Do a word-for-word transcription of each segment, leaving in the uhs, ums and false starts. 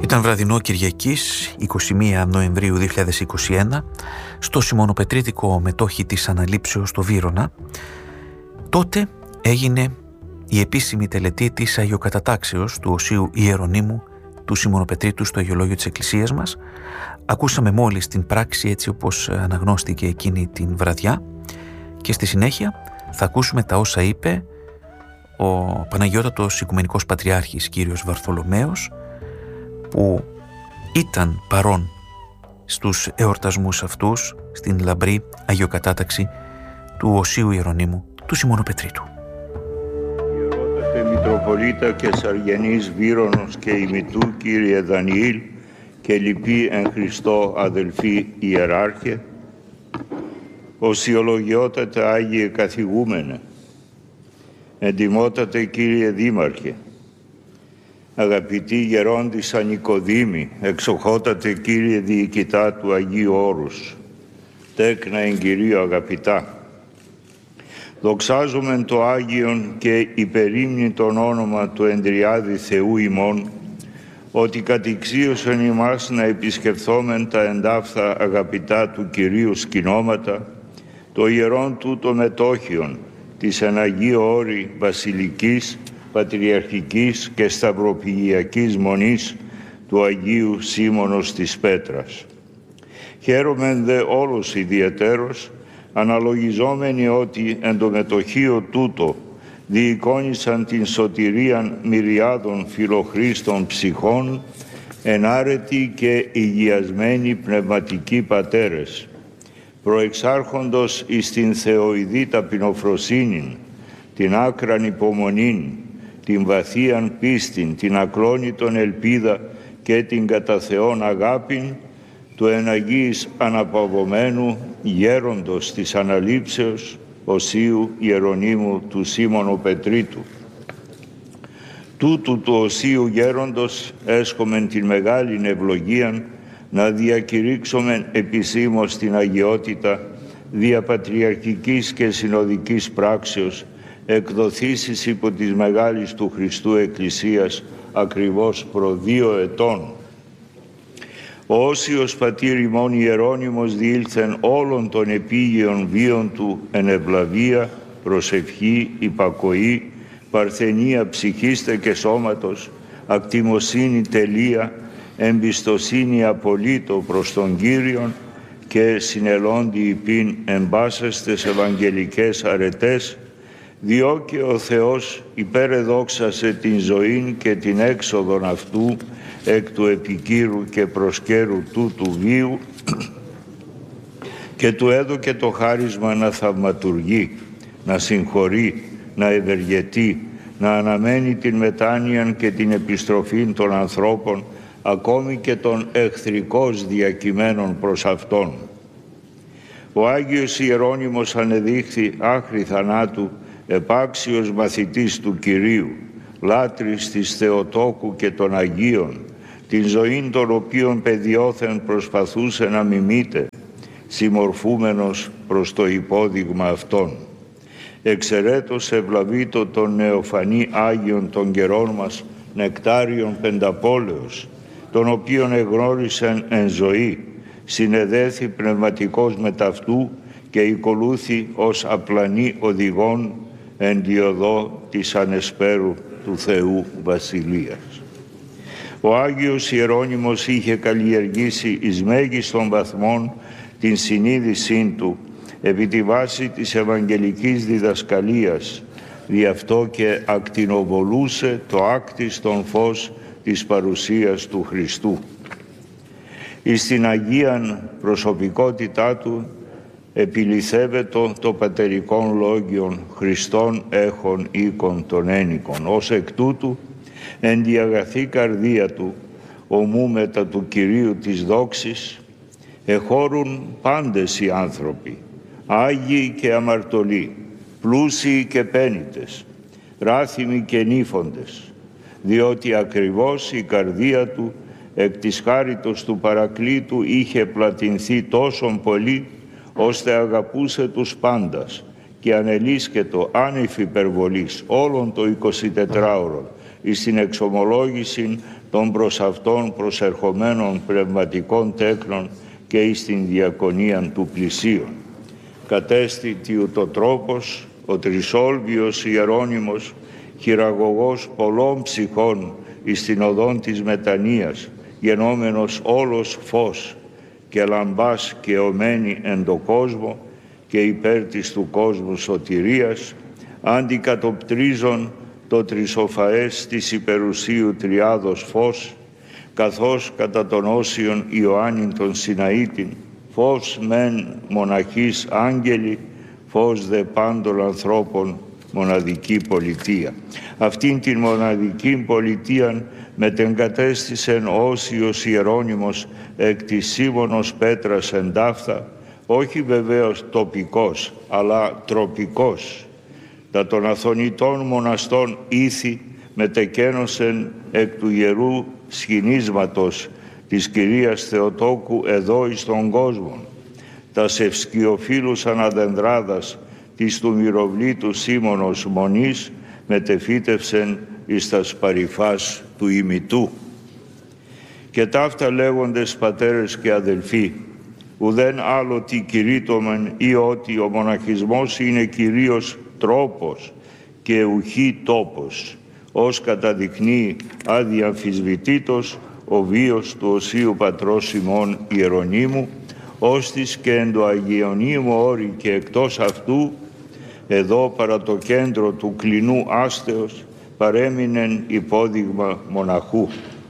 Ήταν βραδινό Κυριακής, εικοστή πρώτη Νοεμβρίου δύο χιλιάδες είκοσι ένα, στο Σιμωνοπετρίτικο μετόχι της Αναλήψεως στο Βύρωνα. Τότε έγινε η επίσημη τελετή της Αγιοκατατάξεως του Οσίου Ιερονύμου του Σιμωνοπετρίτου στο Αγιολόγιο της Εκκλησίας μας. Ακούσαμε μόλις την πράξη έτσι όπως αναγνώστηκε εκείνη την βραδιά και στη συνέχεια θα ακούσουμε τα όσα είπε ο Παναγιώτατος Οικουμενικός Πατριάρχης κύριος Βαρθολομαίος, που ήταν παρόν στους εορτασμούς αυτούς στην λαμπρή Αγιοκατάταξη του Οσίου Ιερονύμου του Σιμωνοπετρίτου. Ιερότατε Μητροπολίτα και Σαργενής Βύρωνος και ημιτού Κύριε Δανιήλ και λοιποί εν Χριστώ αδελφοί Ιεράρχε, οσιολογιότατε Άγιε Καθηγούμενε, εντιμότατε Κύριε Δήμαρχε, αγαπητοί γερόντισσα Νικοδήμη, εξοχότατε Κύριε Διοικητά του Αγίου Όρους, τέκνα εν Κυρίω αγαπητά, δοξάζομεν το Άγιον και υπερήμνητον όνομα του Ενδριάδη Θεού ημών, ότι κατηξίωσεν ημάς να επισκεφθόμεν τα εντάφθα αγαπητά του Κυρίου σκηνώματα, το ιερόν τούτο μετόχιον της εν Αγίου Όρη Βασιλικής, Πατριαρχικής και Σταυροπηγιακής Μονής του Αγίου Σίμωνος της Πέτρας. Χαίρομεν δε όλος ιδιαιτέρως, αναλογιζόμενοι ότι εν το μετοχείο τούτο διεικόνισαν την σωτηρίαν μυριάδων φιλοχρήστων ψυχών, ενάρετοι και υγιασμένοι πνευματικοί πατέρες, προεξάρχοντος εις την θεοειδή ταπεινοφροσύνην, την άκραν υπομονήν, την βαθίαν πίστην, την ακλόνητον ελπίδα και την κατά Θεόν αγάπην, του εν Αγίης αναπαυωμένου γέροντος της Αναλήψεως Οσίου Ιερονύμου του Σίμωνοπετρίτου. Τούτου του Οσίου γέροντος έσχομεν την μεγάλην ευλογίαν να διακηρύξομεν επισήμως την αγιότητα δια πατριαρχικής και συνοδικής πράξεως, εκδοθήσεις υπό της Μεγάλης του Χριστού Εκκλησίας ακριβώς προ δύο ετών. Ο Όσιος Πατήρ ημών Ιερώνυμος διήλθεν όλων των επίγειων βίων του εν ευλαβία, προσευχή, υπακοή, παρθενία ψυχίστε και σώματος, ακτιμοσύνη τελεία, εμπιστοσύνη απολύτω προς τον Κύριον και συνελώντι υπήν εν πάσαστες ευαγγελικές αρετές, διό και ο Θεός υπερεδόξασε την ζωήν και την έξοδον αυτού εκ του επικύρου και προσκέρου τούτου βίου και του έδωκε το χάρισμα να θαυματουργεί, να συγχωρεί, να ευεργετεί, να αναμένει την μετάνοιαν και την επιστροφή των ανθρώπων, ακόμη και των εχθρικώς διακειμένων προς Αυτόν. Ο Άγιος Ιερώνυμος ανεδείχθη άχρη θανάτου, επάξιος μαθητής του Κυρίου, λάτρης της Θεοτόκου και των Αγίων, την ζωήν των οποίων παιδιώθεν προσπαθούσε να μιμείται, συμμορφούμενος προς το υπόδειγμα αυτών. Εξαιρέτως ευλαβήτω τον νεοφανή Άγιον των καιρών μας, νεκτάριον πενταπόλεως, τον οποίον εγνώρισεν εν ζωή, συνεδέθη πνευματικός με ταυτού και οικολούθη ως απλανή οδηγών εν τη οδό της ανεσπέρου του Θεού Βασιλείας. Ο Άγιος Ιερώνυμος είχε καλλιεργήσει εις μέγιστον βαθμών την συνείδησή του επί τη βάση της Ευαγγελικής διδασκαλίας, δι' αυτό και ακτινοβολούσε το άκτιστον φως της παρουσίας του Χριστού. Εις την Αγίαν προσωπικότητά του επιληθεύετο το πατερικόν λόγιον Χριστόν έχων οίκων των ένικων. Ως εκ τούτου, εν τη αγαθή καρδία του, ομού μετά του Κυρίου της δόξης, εχώρουν πάντες οι άνθρωποι, Άγιοι και αμαρτωλοί, πλούσιοι και πένητες, ράθιμοι και νύφοντες, διότι ακριβώς η καρδία του εκ της χάριτος του Παρακλήτου είχε πλατινθεί τόσον πολύ, ώστε αγαπούσε τους πάντας και ανελίσκετο άνευ υπερβολής όλον το εικοσιτετράωρο εις την εξομολόγηση των προς αυτών προσερχομένων πνευματικών τέκνων και εις την διακονίαν του πλησίον. Κατέστη τι ούτω τρόπος ο Τρισόλβιος Ιερώνυμος, χειραγωγός πολλών ψυχών εις την οδόν της μετανοίας, γενόμενος όλος φως και λαμπάς και ομένη εν το κόσμο και υπέρ της του κόσμου σωτηρίας, αντικατοπτρίζον το τρισοφαές της υπερουσίου τριάδος φως, καθώς κατά τον Όσιον Ιωάννην τον Σιναήτην, φως μεν μοναχής άγγελοι, φως δε πάντων ανθρώπων μοναδική πολιτεία. Αυτήν την μοναδική πολιτείαν μετεγκατέστησεν Όσιος Ιερώνυμος εκ της Σίμωνος Πέτρας εντάφθα, όχι βεβαίως τοπικός, αλλά τροπικός. Τα των Αθωνητών μοναστών ήθη μετεκένωσεν εκ του Ιερού Σχοινίσματος της Κυρίας Θεοτόκου εδώ εις τον κόσμο. Τας ευσκιοφίλους αναδενδράδας της του μυροβλήτου Σίμωνος Μονής μετεφύτευσεν εις τας παρυφάς του ημιτού. Και ταύτα λέγοντες πατέρες και αδελφοί, ουδέν άλλο τι κηρύττωμεν ή ότι ο μοναχισμός είναι κυρίως τρόπος και ουχή τόπος, ως καταδεικνύει αδιαμφισβητήτως ο βίος του Οσίου Πατρός ημών Ιερονύμου, ώστις και εν το Αγιονύμου όρη και εκτός αυτού, εδώ παρά το κέντρο του κλινού άστεως, παρέμεινεν υπόδειγμα μοναχού.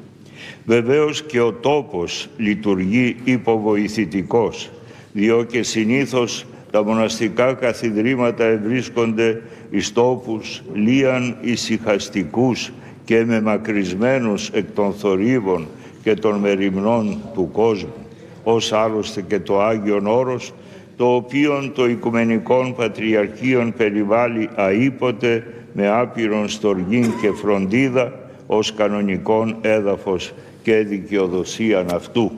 Βεβαίως και ο τόπος λειτουργεί υποβοηθητικός, διό και συνήθως τα μοναστικά καθιδρύματα ευρίσκονται εις τόπους λίαν ησυχαστικούς και μεμακρυσμένους εκ των θορύβων και των μεριμνών του κόσμου, ως άλλωστε και το Άγιον Όρος, το οποίον το Οικουμενικόν Πατριαρχείον περιβάλλει αήποτε με άπειρον στοργήν και φροντίδα ως κανονικόν έδαφος και δικαιοδοσίαν αυτού.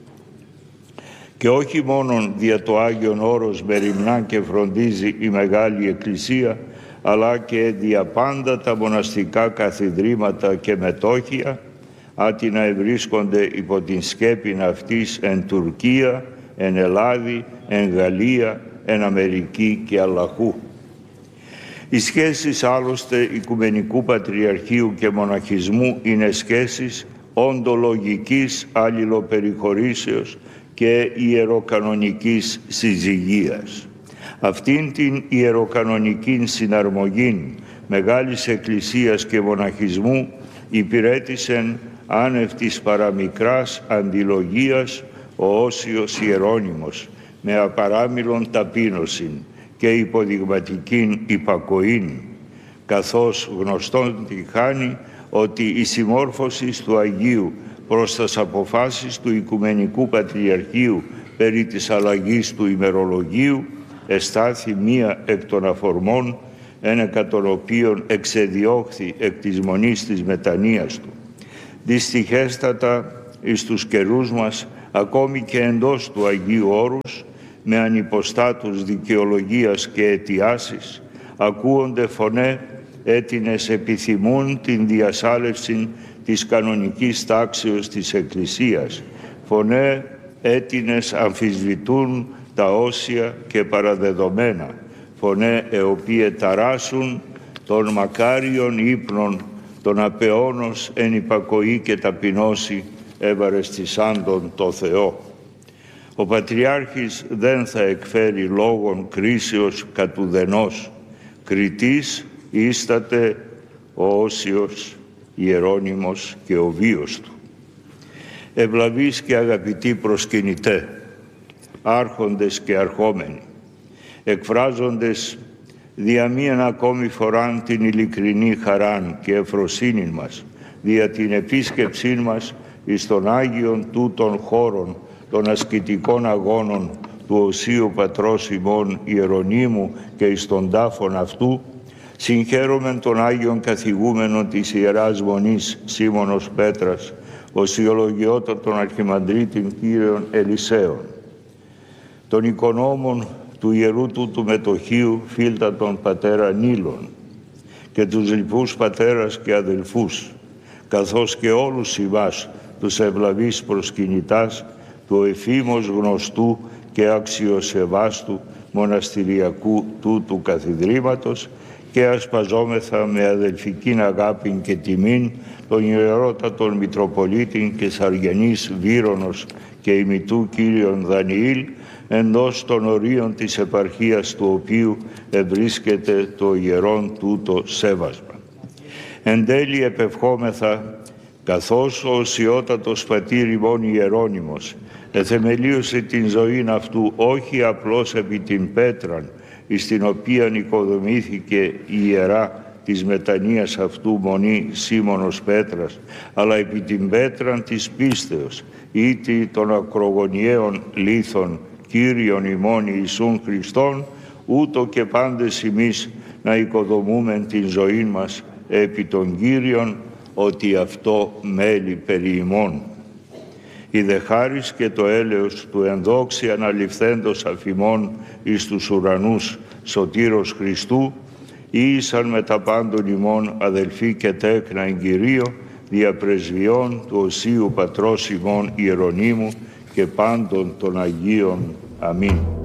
Και όχι μόνον δια το Άγιον Όρος μεριμνά και φροντίζει η Μεγάλη Εκκλησία, αλλά και δια πάντα τα μοναστικά καθιδρύματα και μετόχια, άτι να ευρίσκονται υπό την σκέπην αυτής εν Τουρκία, εν Ελλάδη, εν Γαλλία, εν Αμερική και αλλαχού. Οι σχέσεις άλλωστε Οικουμενικού Πατριαρχείου και Μοναχισμού είναι σχέσεις οντολογικής αλληλοπεριχωρήσεως και ιεροκανονικής συζυγίας. Αυτήν την ιεροκανονική συναρμογή Μεγάλης Εκκλησίας και Μοναχισμού υπηρέτησεν άνευ της παραμικράς αντιλογίας ο Όσιος Ιερώνυμος με απαράμιλον ταπείνωσιν και υποδειγματικήν υπακοήν, καθώς γνωστόν τη χάνει ότι η συμμόρφωση του Αγίου προς τας αποφάσεις του Οικουμενικού Πατριαρχείου περί της αλλαγής του ημερολογίου εστάθη μία εκ των αφορμών, ένα κατ' τον οποίον εξεδιώχθη εκ της μονής της μετανοίας του. Δυστυχέστατα εις τους καιρούς μας, ακόμη και εντός του Αγίου Όρους, με ανυποστάτους δικαιολογίας και αιτιάσεις, ακούονται φωνέ έτινες επιθυμούν την διασάλευση της κανονικής τάξεως της Εκκλησίας, φωνέ έτινες αμφισβητούν τα όσια και παραδεδομένα, φωνέ εοπίε ταράσουν των μακάριων ύπνων, των απεώνος εν υπακοή και ταπεινώση ευαρεστησάντων το Θεό. Ο Πατριάρχης δεν θα εκφέρει λόγων κρίσεως κατουδενός. Κριτής ίσταται ο Όσιος Ιερώνυμος και ο βίος του. Ευλαβείς και αγαπητοί προσκυνητέ, άρχοντες και αρχόμενοι, εκφράζοντες δια μίαν ακόμη φοράν την ειλικρινή χαράν και ευφροσύνην μας, δια την επίσκεψήν μας εις των Άγιον τούτων χώρων των ασκητικών αγώνων του Οσίου Πατρός ημών Ιερονύμου και εις των τάφων αυτού, συγχαίρομεν τον Άγιον καθηγούμενον της Ιεράς Μονής Σίμωνος Πέτρας, οσιολογιότατον Αρχιμανδρίτην Κύριον Ελισέων, των οικονόμων του Ιερού τούτου μετοχίου φίλτατον πατέρα Νίλων και τους λοιπούς πατέρας και αδελφούς, καθώς και όλους ημάς τους ευλαβείς προσκυνητάς του εφήμως γνωστού και αξιοσεβάστου μοναστηριακού τούτου καθιδρύματος, και ασπαζόμεθα με αδελφικήν αγάπην και τιμήν τον ιερότατον Μητροπολίτην και Σαργενής Βύρονος και ημιτού Κύριον Δανιήλ, εντός των ορίων της επαρχίας του οποίου ευρίσκεται το ιερόν τούτο σέβασμα. Εν τέλει επευχόμεθα, καθώς ο οσιότατος πατήρ ημών Ιερώνυμος εθεμελίωσε την ζωήν αυτού όχι απλώς επί την πέτραν εις την οποίαν οικοδομήθηκε η ιερά της μετανοίας αυτού μονή Σίμωνος Πέτρας, αλλά επί την πέτραν της πίστεως, ήτι των ακρογωνιαίων λίθων Κύριον ημών Ιησούν Χριστόν, ούτω και πάντες εμείς να οικοδομούμε την ζωή μας επί των Κύριων, ότι αυτό μέλει περί ημών. Η δε χάρις και το έλεος του ενδόξη αναληφθέντος αφημών εις τους ουρανούς σωτήρος Χριστού, ήσαν με τα πάντων ημών αδελφοί και τέκνα εν Κυρίω, δια πρεσβειών του Οσίου Πατρός ημών Ιερονύμου και πάντων των Αγίων. Αμήν.